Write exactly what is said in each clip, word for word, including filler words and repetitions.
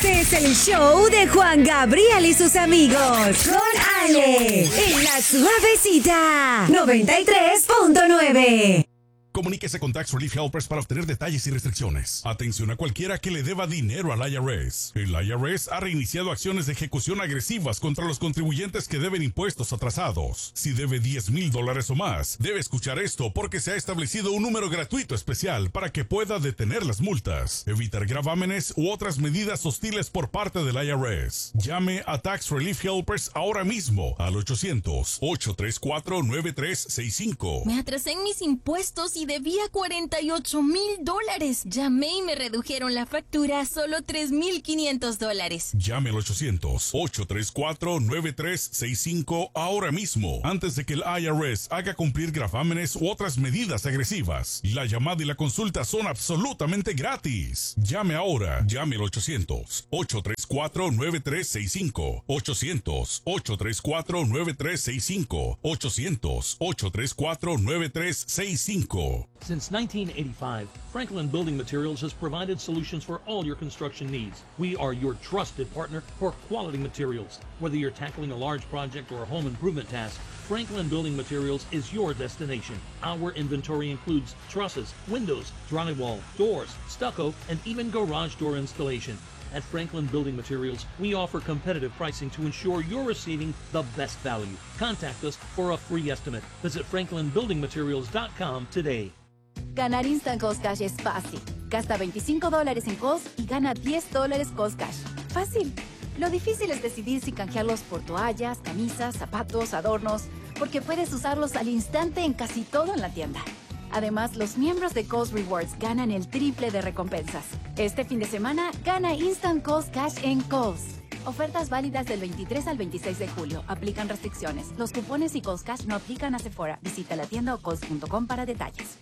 Este es el show de Juan Gabriel y sus amigos. Con Ale. En la suavecita. noventa y tres punto nueve. Comuníquese con Tax Relief Helpers para obtener detalles y restricciones. Atención a cualquiera que le deba dinero al I R S. El I R S ha reiniciado acciones de ejecución agresivas contra los contribuyentes que deben impuestos atrasados. Si debe diez mil dólares o más, debe escuchar esto porque se ha establecido un número gratuito especial para que pueda detener las multas, evitar gravámenes u otras medidas hostiles por parte del I R S. Llame a Tax Relief Helpers ahora mismo al ochocientos, ocho tres cuatro, nueve tres seis cinco. Me atrasé en mis impuestos y debía cuarenta y ocho mil dólares. Llamé y me redujeron la factura a solo tres mil quinientos dólares. Llame al ochocientos, ocho tres cuatro, nueve tres seis cinco ahora mismo, antes de que el I R S haga cumplir gravámenes u otras medidas agresivas. La llamada y la consulta son absolutamente gratis. Llame ahora. Llame al ochocientos, ocho tres cuatro, nueve tres seis cinco. ochocientos, ocho tres cuatro, nueve tres seis cinco. ochocientos, ocho tres cuatro, nueve tres seis cinco. Since nineteen eighty-five, Franklin Building Materials has provided solutions for all your construction needs. We are your trusted partner for quality materials. Whether you're tackling a large project or a home improvement task, Franklin Building Materials is your destination. Our inventory includes trusses, windows, drywall, doors, stucco, and even garage door installation. At Franklin Building Materials, we offer competitive pricing to ensure you're receiving the best value. Contact us for a free estimate. Visit franklin building materials dot com today. Ganar Instant Cost Cash es fácil. Gasta veinticinco dólares en Cost y gana diez dólares Cost Cash. Fácil. Lo difícil es decidir si canjearlos por toallas, camisas, zapatos, adornos, porque puedes usarlos al instante en casi todo en la tienda. Además, los miembros de Cost Rewards ganan el triple de recompensas. Este fin de semana, gana Instant Cost Cash en Cost. Ofertas válidas del veintitrés al veintiséis de julio. Aplican restricciones. Los cupones y Cost Cash no aplican a Sephora. Visita la tienda o cost punto com para detalles.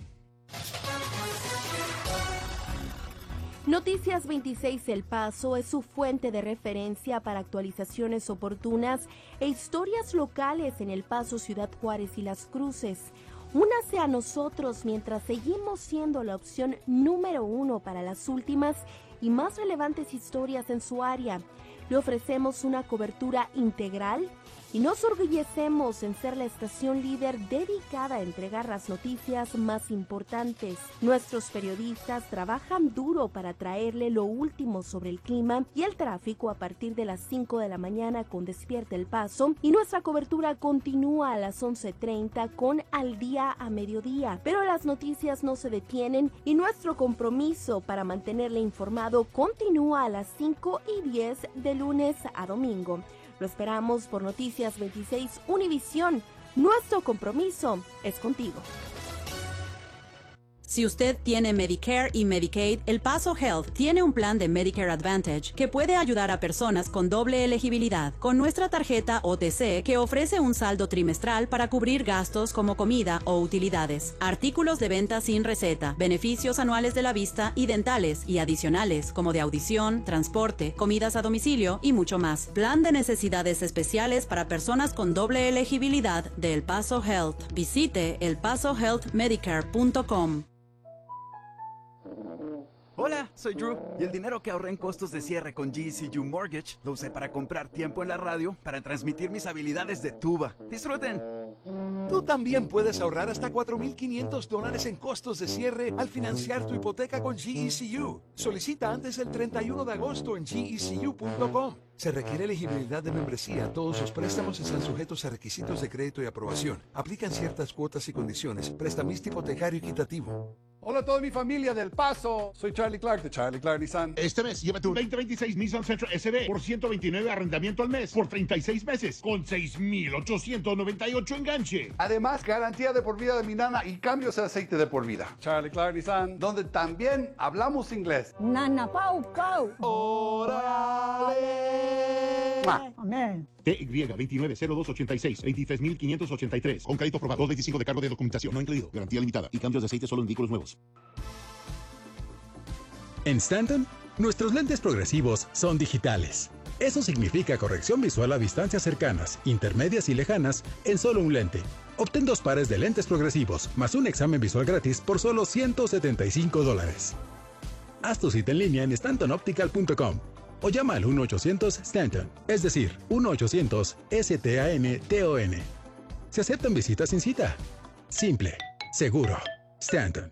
Noticias veintiséis El Paso es su fuente de referencia para actualizaciones oportunas e historias locales en El Paso, Ciudad Juárez y Las Cruces. Únase a nosotros mientras seguimos siendo la opción número uno para las últimas y más relevantes historias en su área. Le ofrecemos una cobertura integral y nos orgullecemos en ser la estación líder dedicada a entregar las noticias más importantes. Nuestros periodistas trabajan duro para traerle lo último sobre el clima y el tráfico a partir de las cinco de la mañana con Despierta El Paso, y nuestra cobertura continúa a las once treinta con Al Día a Mediodía. Pero las noticias no se detienen y nuestro compromiso para mantenerle informado continúa a las cinco y diez de lunes a domingo. Lo esperamos por Noticias veintiséis Univisión. Nuestro compromiso es contigo. Si usted tiene Medicare y Medicaid, El Paso Health tiene un plan de Medicare Advantage que puede ayudar a personas con doble elegibilidad con nuestra tarjeta O T C, que ofrece un saldo trimestral para cubrir gastos como comida o utilidades, artículos de venta sin receta, beneficios anuales de la vista y dentales y adicionales como de audición, transporte, comidas a domicilio y mucho más. Plan de necesidades especiales para personas con doble elegibilidad de El Paso Health. Visite el paso health medicare punto com. Hola, soy Drew, y el dinero que ahorré en costos de cierre con G E C U Mortgage lo usé para comprar tiempo en la radio para transmitir mis habilidades de tuba. ¡Disfruten! Tú también puedes ahorrar hasta cuatro mil quinientos dólares en costos de cierre al financiar tu hipoteca con G E C U. Solicita antes del treinta y uno de agosto en G E C U punto com. Se requiere elegibilidad de membresía. Todos los préstamos están sujetos a requisitos de crédito y aprobación. Aplican ciertas cuotas y condiciones. Prestamista hipotecario equitativo. Hola a toda mi familia del Paso. Soy Charlie Clark de Charlie Clark Nissan. Este mes llévate un veinte veintiséis Nissan Sentra S D por ciento veintinueve arrendamiento al mes por treinta y seis meses con seis mil ochocientos noventa y ocho enganche. Además, garantía de por vida de mi nana y cambios de aceite de por vida. Charlie Clark Nissan, donde también hablamos inglés. Nana Pau Pau. ¡Órale! Amén. T Y veintinueve cero dos ochenta y seis, veintitrés mil quinientos ochenta y tres. Con crédito aprobado. dos veinticinco de cargo de documentación no incluido. Garantía limitada. Y cambios de aceite solo en vehículos nuevos. En Stanton, nuestros lentes progresivos son digitales. Eso significa corrección visual a distancias cercanas, intermedias y lejanas en solo un lente. Obtén dos pares de lentes progresivos más un examen visual gratis por solo ciento setenta y cinco dólares. Haz tu cita en línea en stanton optical punto com. o llama al uno ochocientos Stanton, es decir, uno ochocientos S T A N T O N. Se aceptan visitas sin cita. Simple, seguro. Stanton.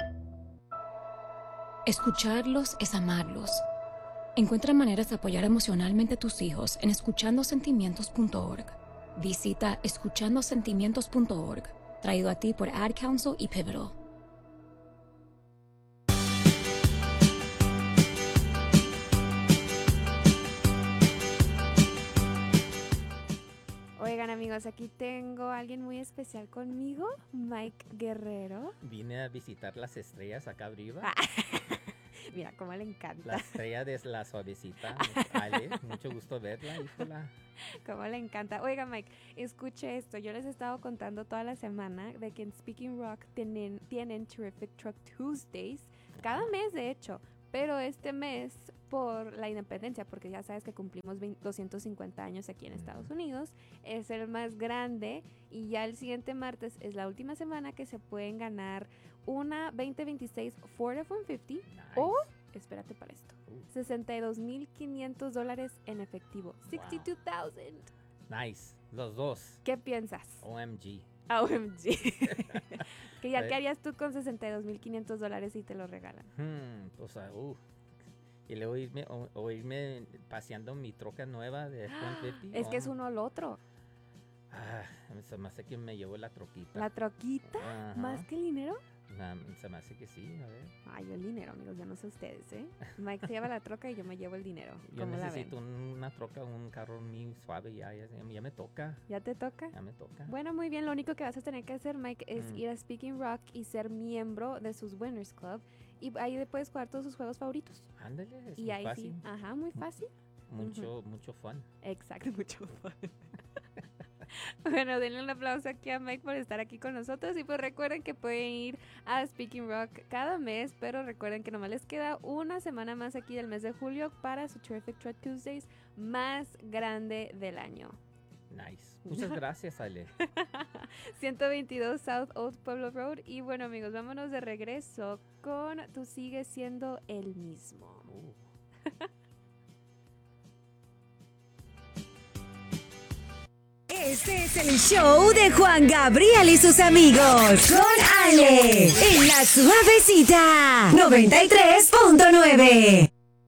Escucharlos es amarlos. Encuentra maneras de apoyar emocionalmente a tus hijos en escuchando sentimientos punto org. Visita escuchando sentimientos punto org, traído a ti por Ad Council y Pivotal. Oigan amigos, aquí tengo a alguien muy especial conmigo, Mike Guerrero. Vine a visitar las estrellas acá arriba. Mira cómo le encanta. La estrella de la suavecita, Ale, mucho gusto verla, híjola. Cómo le encanta. Oiga Mike, escuche esto, yo les he estado contando toda la semana de que en Speaking Rock tienen, tienen Terrific Truck Tuesdays, cada mes de hecho, pero este mes por la independencia, porque ya sabes que cumplimos doscientos cincuenta años aquí en Estados Unidos, es el más grande y ya el siguiente martes es la última semana que se pueden ganar una veinte veintiséis Ford F ciento cincuenta nice. O, espérate para esto, uh. sesenta y dos mil quinientos dólares en efectivo, sesenta y dos mil. Nice, los dos. ¿Qué piensas? O M G. O M G. ¿Qué, ya, ¿Qué harías tú con sesenta y dos mil quinientos dólares si te lo regalan? Hmm, pues, uh, y luego irme, o, o irme paseando mi troca nueva de F ciento cincuenta. Es oh. que es uno al otro. Ah, se me hace que me llevó la troquita. ¿La troquita? Ajá. ¿Más que el dinero? Nah, se me hace que sí, a ver. Ay, yo el dinero, amigos, ya no sé ustedes, ¿eh? Mike se lleva la troca y yo me llevo el dinero. Yo necesito un, una troca, un carro muy suave, ya, ya, ya me toca. ¿Ya te toca? Ya me toca. Bueno, muy bien, lo único que vas a tener que hacer, Mike, es mm. ir a Speaking Rock y ser miembro de sus Winners Club. Y ahí puedes jugar todos sus juegos favoritos. Ándale, es y muy ahí fácil. Sí, ajá, muy fácil. Mucho, uh-huh. mucho fun. Exacto, mucho fun. Bueno, denle un aplauso aquí a Mike por estar aquí con nosotros y pues recuerden que pueden ir a Speaking Rock cada mes, pero recuerden que nomás les queda una semana más aquí del mes de julio para su Terrific Truck Tuesdays más grande del año. Nice. Muchas gracias, Ale. ciento veintidós South Old Pueblo Road. Y bueno, amigos, vámonos de regreso con Tú sigues siendo el mismo. Uh. Este es el show de Juan Gabriel y sus amigos. Con Ale. En la suavecita. noventa y tres punto nueve.